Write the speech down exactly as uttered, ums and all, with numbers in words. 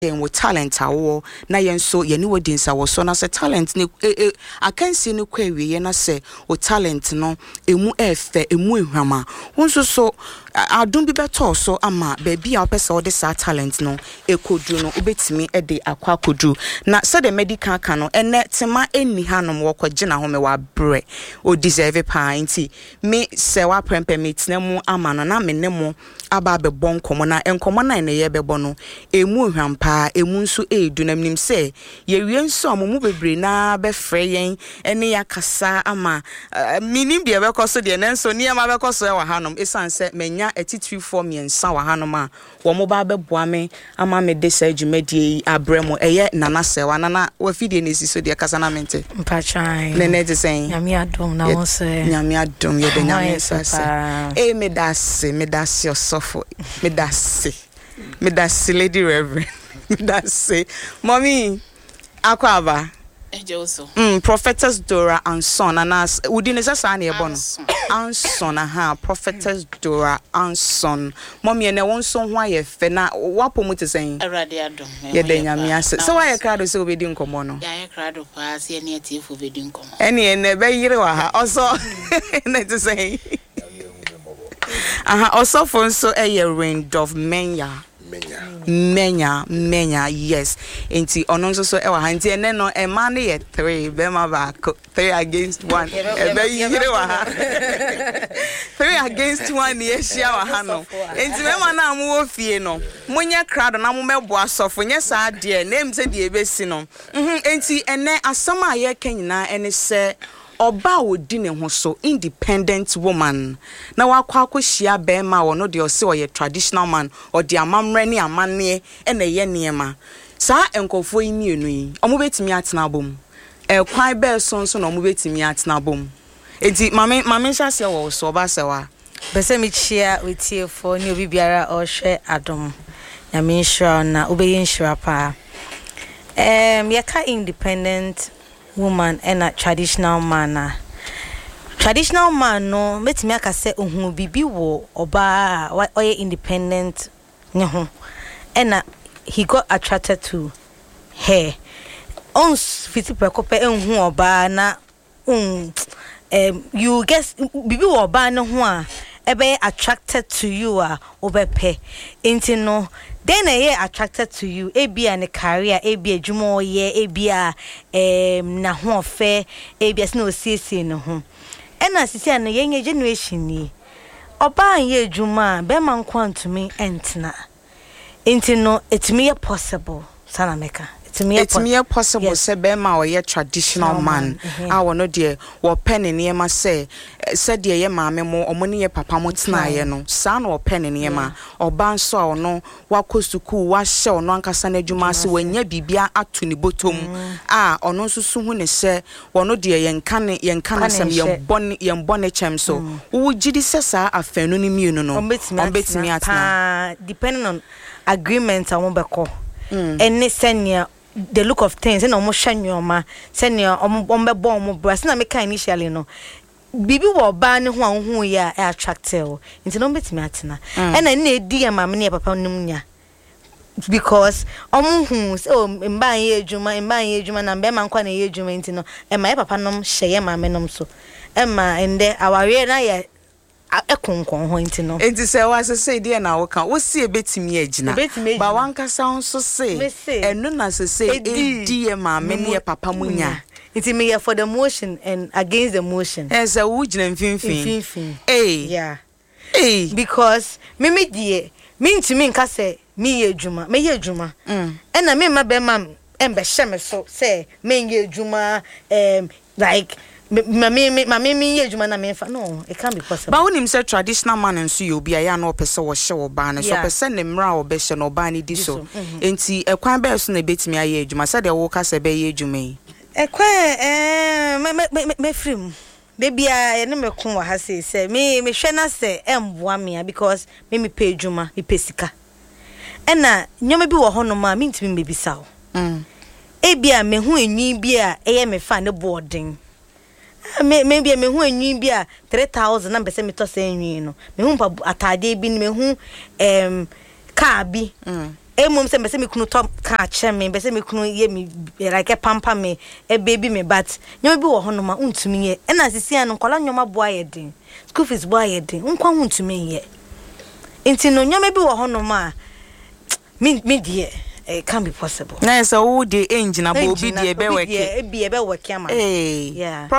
with talent awo na yen so ye ni wodi nsa wo so na se talent ni akansi ni kwa wie na se o talent no emu efe emu ehwama wonso so adun bi beto so ama baby a opese o de sa talent no ekodu no obetimi e de akwa kodu na se the medical kan no ene tema eni hanom wo kwagina ho me wa bre o deserve pa nti me se wa prempe metina mu ama no na me ne mo aba be bon komo na enkomo na ne ye bebo no emu hwampa emu nso edu na mnim se ye wie nso mo mu bebre na be frɛ yen ene yakasa ama minim de be koso de na nso niam be koso e wa hanom esanse menya atitiri form yen sa wa hanom a wo mo ba be boa me ama me de sa dwumadie abremo eye nana sewa nana wa fidie ne siso de kasa na mente mpachai ne ne de sen nyame adom na wo se nyame adom ye de nyame sase e me da se me da se osofo me da se me da se lady reverend me da se mommy akwaba ejoso mm prophetess Dora Anson anas udi ne sasa na ebo no Anson aha prophetess Dora Anson mommy ene wonso ho ayefe na wapo mu tesen awrade adom ye de nyame ase so wa ye krado se obedi nkomo no ya ye krado pa se ene atiefo obedi nkomo ene ene be yire wa ha oso ne tesen aha oso fo nso eye Rain of Menya Menya Menya Menya yes enti ono nso so e wa ha nti ene no e ma ne ye three be ma ba three against one e be yire wa ha three against one ye shia wa ha no enti me ma na mo wo fie no monye crowd na mo mebo asofo nye sa de na em se de e be si no mhm enti ene asam a ye kanyina ene se oba odi ne ho so independent woman na wakwa akohia be ma wo no de o se o ye traditional man o de amamre ne amane e na ye niema sa enkofo yi mienu yi omo betimi atena bom e kwan be so so na omo betimi atena bom enti mame mame hya se wo so oba se wa bese mi chia wetiefo ni obi biara o hwe adom nyame nshira na obeyi nshira pa em yeka independent woman and a traditional man. Traditional man no metimi aka se ohun bibi wo oba oye independent nyeho and he got attracted to her ons fiti prekope enhu oba na um you guess bibi wo oba no ho a ebe attracted to you a obepe enti no then I attracted to you ebia ne career ebia dwuma oye ebia em na ho fe ebia se na osiesie ne ho ena sisi an yenye generation ni oba ye dwuma be man kwantumi entena enti no etimi ye possible sana meka it's me possible yes. Se be ma oye traditional no, man mm-hmm. a wono de wo pen ne ma se se de ye maame mo omone ye papa mo tena ye no sa na wo pen ne ma oba nso a wono wakosuku wa hye wono ankasa na adwuma se wanya bibia ato ni botom a ono nso su hu ne se wono de ye nka ne ye nka na sam ye bone ye bone chem so wo gidi se sa afanu ni mienu no ombetimi atena depending on agreement awon beko ene senia the look of things and almost shanyoma senia ombe bom bras na meka initially no bibi wo ba ne ho anhu ya attractive nti no betimi atena and na na edi ya mama ne papa num nya because omuhu so mba ye adwuma mba ye adwuma na mba nkwa na ye adwuma nti no e ma papa num hye mama num so e ma ende aware na ye ekonkon ho enti no enti se wa se se de na wo kan wo sie betimi agina ba wankasa nso se enu na se se edi e ma me ne papa munya enti me for the motion and against the motion as a wo gina mfimfin eh yeah eh because me me die me ntimi nka se me ye adwuma me ye adwuma mm e na me ma be ma embe hye me so se me ye adwuma um like Mami mami mi ye juma na me fa no it can't be possible. Ba wonim say traditional man nso ye obi aya na opese wo hye wo ba na so opese ne mra wo be hye no ba ni di so enti ekwan be so na betimi aye juma say de wo ka se be ye juma yi ekwan eh me me frim baby a ne me kon wa ha say say me me hwe na say emboa me because me me pay juma me pesika ena nyoma bi wo ho no ma me ntimi me bisa wo mm e bia me hu enyi bi a eye me fa ne boarding maybe me hu enyi bi a three thousand na be se me to se enyi no me hu atade bi me hu em car bi e mum se mbese me kunu top ka che me mbese me kunu ye me like pampa me e baby me but nyoma bi wo hono ma untumi ye e na sisi an nkola nyoma boa ye din school fees boa ye din nkwa untumi ye inti no nyoma bi wo hono ma me me die it can be possible na so wo de engine abo bi de be work e bi e be work ama eh yeah